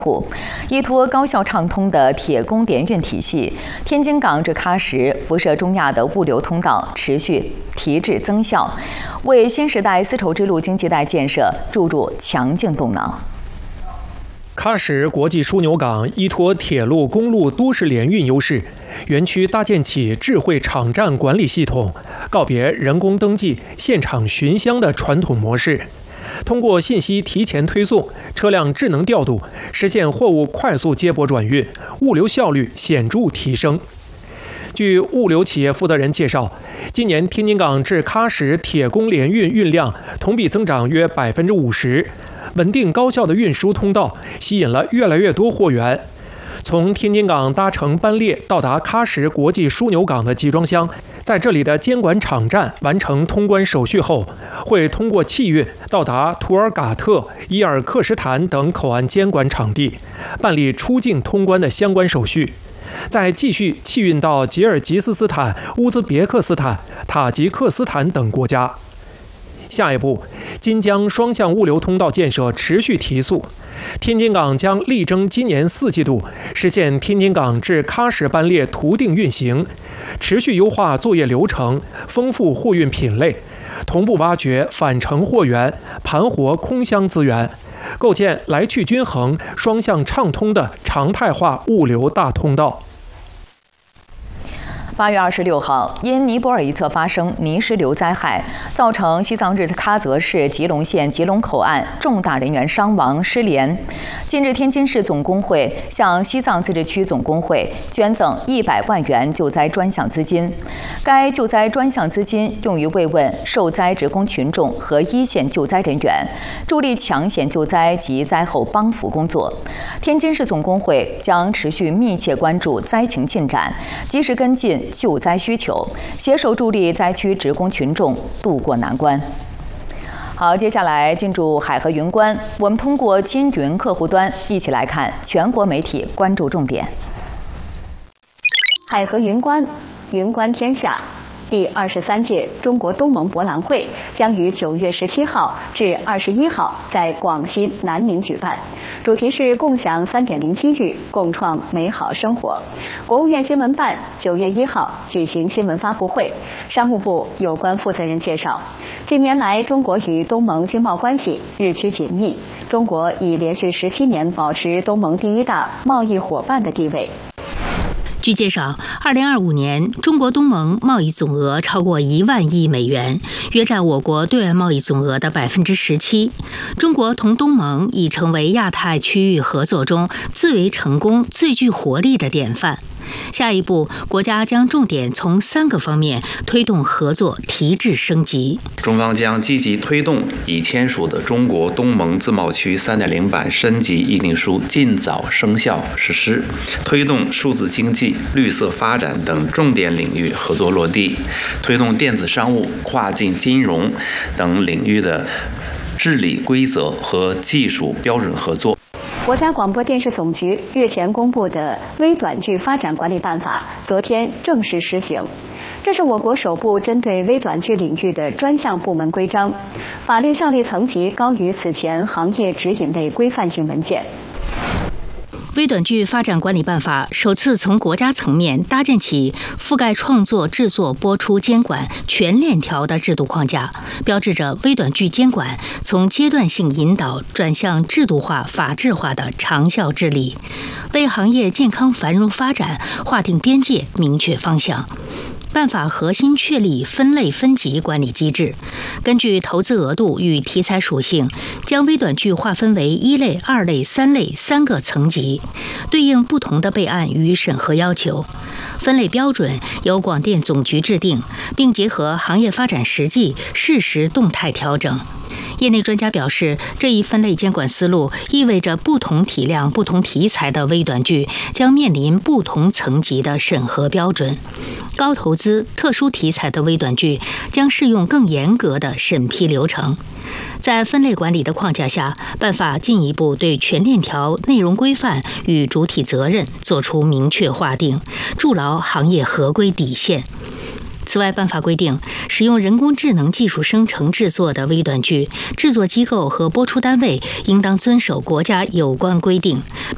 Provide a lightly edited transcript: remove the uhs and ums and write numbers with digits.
依托高效畅通的铁公联运体系，天津港至喀什辐射中亚的物流通道持续提质增效，为新时代丝绸之路经济带建设注入强劲动能。 喀什国际枢纽港依托铁路、公路都市联运优势，园区搭建起智慧场站管理系统，告别人工登记、现场巡箱的传统模式。通过信息提前推送、车辆智能调度，实现货物快速接驳转运，物流效率显著提升。据物流企业负责人介绍，今年天津港至喀什铁公联运运量同比增长约50%，稳定高效的运输通道吸引了越来越多货源。从天津港搭乘班列到达喀什国际枢纽港的集装箱，在这里的监管场站完成通关手续后，会通过汽运到达图尔嘎特、伊尔克什坦等口岸监管场地，办理出境通关的相关手续，再继续汽运到吉尔吉斯斯坦、乌兹别克斯坦、塔吉克斯坦等国家。下一步，津江双向物流通道建设持续提速，天津港将力争今年4季度实现天津港至喀什班列图定运行，持续优化作业流程，丰富货运品类，同步挖掘返程货源，盘活空箱资源，构建来去均衡、双向畅通的常态化物流大通道。 8月26号，因尼泊尔一侧发生泥石流灾害，造成西藏日喀则市吉隆县吉隆口岸重大人员伤亡失联。近日，天津市总工会向西藏自治区总工会捐赠100万元救灾专项资金，该救灾专项资金用于慰问受灾职工群众和一线救灾人员，助力抢险救灾及灾后帮扶工作。天津市总工会将持续密切关注灾情进展，及时跟进救灾需求，携手助力灾区职工群众渡过难关。好，接下来进入海河云观，我们通过金云客户端一起来看全国媒体关注重点。 海河云观，云观天下。第23届中国东盟博览会将于9月17号至21号在广西南宁举办，主题是共享3.0机遇，共创美好生活。国务院新闻办9月1号举行新闻发布会，商务部有关负责人介绍，近年来中国与东盟经贸关系日趋紧密，中国已连续17年保持东盟第1大贸易伙伴的地位。 据介绍，2025年中国东盟贸易总额超过1万亿美元，约占我国对外贸易总额的17%。中国同东盟已成为亚太区域合作中最为成功、最具活力的典范。下一步，国家将重点从3个方面推动合作提质升级。 中方将积极推动已签署的中国东盟自贸区3.0版升级议定书尽早生效实施，推动数字经济、绿色发展等重点领域合作落地，推动电子商务、跨境金融等领域的治理规则和技术标准合作。 国家广播电视总局日前公布的微短剧发展管理办法昨天正式施行，这是我国首部针对微短剧领域的专项部门规章，法律效力层级高于此前行业指引类规范性文件。 微短剧发展管理办法首次从国家层面搭建起覆盖创作、制作、播出、监管全链条的制度框架，标志着微短剧监管从阶段性引导转向制度化、法治化的长效治理，为行业健康繁荣发展划定边界、明确方向。办法核心确立分类分级管理机制，根据投资额度与题材属性，将微短剧划分为1类、2类、3类3个层级，对应不同的备案与审核要求。分类标准由广电总局制定，并结合行业发展实际，适时动态调整。业内专家表示，这一分类监管思路意味着不同体量、不同题材的微短剧将面临不同层级的审核标准。高投资、特殊题材的微短剧将适用更严格的审批流程。在分类管理的框架下，办法进一步对全链条内容规范与主体责任作出明确划定，筑牢行业合规底线。此外，办法规定，使用人工智能技术生成制作的微短剧，制作机构和播出单位应当遵守国家有关规定，